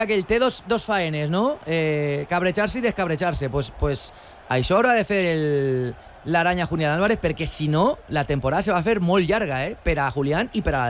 que ell té dos faenes, no? Cabrejar-se i descabrejar-se. Pues això haurà de fer l'aranya Julián Álvarez, perquè si no, la temporada se va a fer molt llarga, per a Julián i per a